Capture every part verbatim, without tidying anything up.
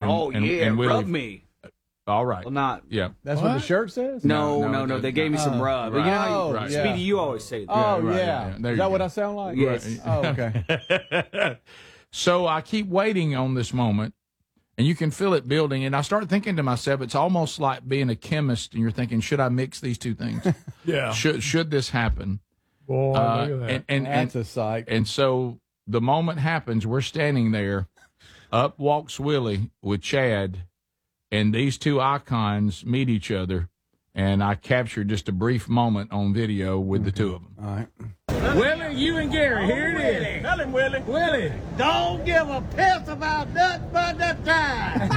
oh and, yeah, and Willie, rub me. All right. Well, not. Yeah. That's what, what the shirt says? No, no, no. no, no. no They gave me some uh, rub. right. You know how you, Oh, Speedy, yeah. you always say that. Oh, Yeah, right, yeah. yeah, yeah. There Is you that what go. I sound like? Yes. Oh, okay. So I keep waiting on this moment, and you can feel it building. And I start thinking to myself, it's almost like being a chemist, and you're thinking, should I mix these two things? Yeah. Should should this happen? Boy, Uh, look at that. and and That's and, a sight. and so the moment happens, we're standing there. Up walks Willie with Chad, and these two icons meet each other. And I captured just a brief moment on video with the two of them. All right. Willie, you and Gary, here it is. Tell him, Willie. Willie. Don't give a piss about nothing but the time.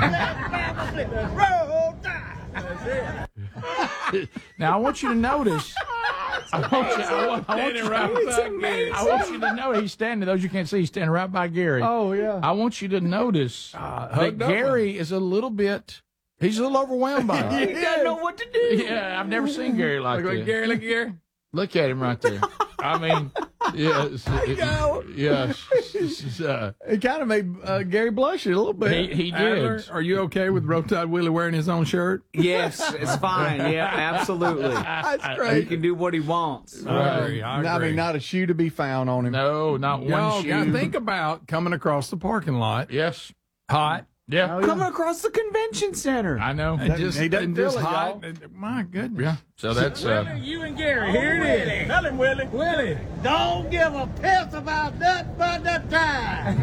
Roll Tide. Now I want you to notice. I want you, I want, I want you, right by Gary. I want you to know he's standing. Those you can't see, he's standing right by Gary. Oh, yeah. I want you to notice Uh, that hugged up Gary is a little bit. He's a little overwhelmed by it. He doesn't know what to do. Yeah, I've never seen Gary like Look that. at Gary. Look at Gary. Look at him right there. I mean, yes, go. yes. Uh, It kind of made uh, Gary blush a little bit. he he Adler, did. are you okay with Rotad Willie wearing his own shirt? Yes, it's fine. Yeah, absolutely. That's He great. can do what he wants. I agree. I agree. I mean, not a shoe to be found on him. No, not one Y'all shoe. got to think about coming across the parking lot, Yes. hot, Yeah. Coming across the convention center. I know. and just, he doesn't and just feel it, hot. y'all. and- My goodness. Yeah. So that's. Uh, you and Gary. Here it is. Tell him, Willie. Willie. Don't give a piss about nothing but the time.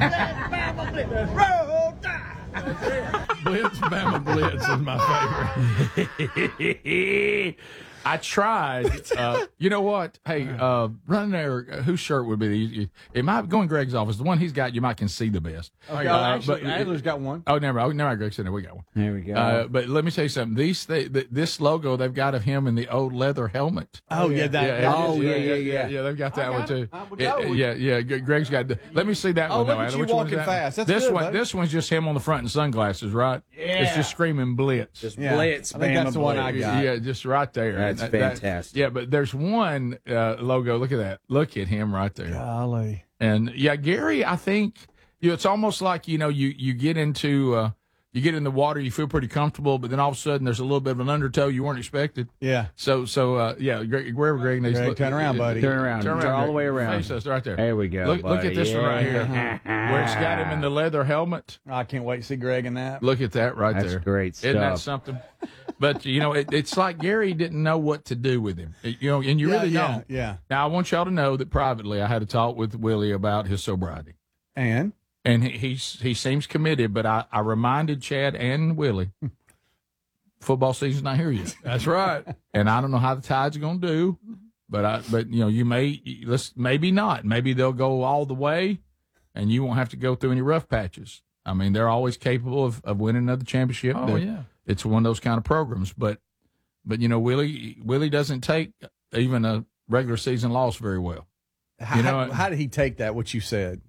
Roll Tide. Blitz, Bama Blitz is my favorite. I tried. Uh, you know what? Hey, uh, run there. Uh, whose shirt would be the easiest? It might go in Greg's office. The one he's got, you might can see the best. Okay, Uh, actually, but- Adler's got one. Oh, never. Oh, never. Greg said it. We got one. There we go. Uh, but let me tell you something. These th- th- this logo they've got of him in the old leather helmet. Oh, yeah. That, Yeah, that Oh, is- yeah, yeah, yeah. yeah. They've got that I one got too. it. I would Yeah, go. yeah, yeah. G- Greg's got. The, let me see that Oh, one. look though, at Adam. you Which one is walking that fast. one? That's this good, one. buddy. This one's just him on the front in sunglasses, right? Yeah. It's just screaming Blitz. Just Yeah. Blitz, I think Bama that's the one I Blitz. got. Yeah, just right there. That's That- that- fantastic. yeah, but there's one uh, logo. Look at that. Look at him right there. Golly. And yeah, Gary, I think you know, it's almost like you know you you get into uh, you get in the water, you feel pretty comfortable, but then all of a sudden there's a little bit of an undertow you weren't expected. Yeah. So so uh, yeah, Greg, wherever Greg needs Greg, to look, turn around, buddy. Turn around. Turn Turn around all the way Greg. around. Face us right there. There we go. Look, look at this one right here, Yeah. where it's got him in the leather helmet. I can't wait to see Greg in that. Look at that right That's there. great Isn't that stuff. something? But you know, it, it's like Gary didn't know what to do with him. You know, and you Yeah, really yeah, don't. yeah. Now I want y'all to know that privately, I had a talk with Willie about his sobriety. And And he he's, he seems committed, but I, I reminded Chad and Willie, football season's not here yet, That's right. and I don't know how the Tide's going to do, but I but you know you may let's maybe not, maybe they'll go all the way, and you won't have to go through any rough patches. I mean, they're always capable of, of winning another championship. Oh, They're- yeah. it's one of those kind of programs, but but you know Willie Willie doesn't take even a regular season loss very well. how, You know, how did he take that, what you said?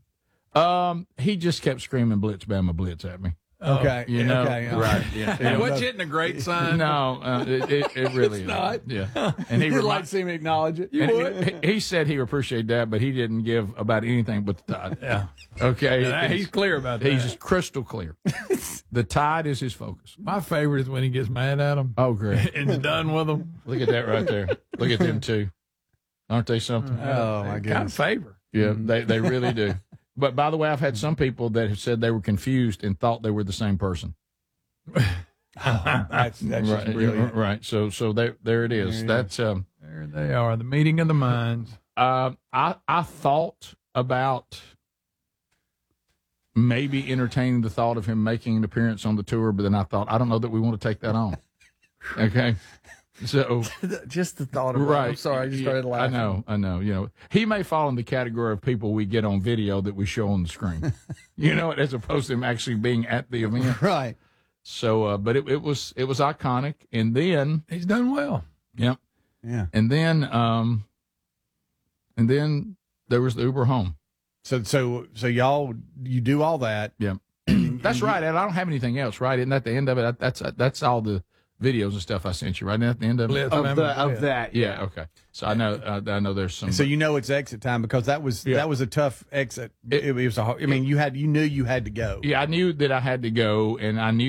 Um, he just kept screaming "Blitz, Bama, Blitz" at me. Okay. You know, okay. okay. right? Yeah. And which isn't a great sign. No, uh, it, it, it really is. not. Yeah, and he You'd like remind, to see him acknowledge it. and he, he said he appreciated that, but he didn't give about anything but the Tide. Yeah. Okay, Yeah, he's clear about that. he's just crystal clear. The Tide is his focus. My favorite is when he gets mad at him Oh, great! and's done with them. Look at that right there. Look at them two. Aren't they something? Oh, my Kind of goodness. favor. Yeah, they they really do. But by the way, I've had some people that have said they were confused and thought they were the same person. That's, that's just Right, brilliant. right. So so there there it is. There you That's um. There they are, the meeting of the minds. Uh, I I thought about maybe entertaining the thought of him making an appearance on the tour, but then I thought I don't know that we want to take that on. Okay, so Just the thought of right. it. I'm sorry, I just started Yeah, laughing. I know, I know. You know, he may fall in the category of people we get on video that we show on the screen. You know, as opposed to him actually being at the event. Right. So, uh, but it, it was it was iconic, and then He's done well. yep, Yeah. and then um, and then there was the Uber home. So, so, so y'all, you do all that. Yeah, that's right. And I don't have anything else, right? Isn't that the end of it? That's that's all the videos and stuff I sent you, right? Isn't that the end of it? Blitz, Of, Bama, the, of Blitz. that. Yeah. Okay. So I know uh, I know there's some. So you know it's exit time because that was Yeah. that was a tough exit. It- It, it was a. hard- I mean, you had you knew you had to go. yeah, I knew that I had to go, and I knew